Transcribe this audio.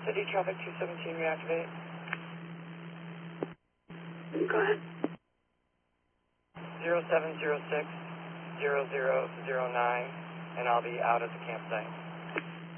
City traffic 217, reactivate. Go ahead. 0706-0009, and I'll be out at the campsite.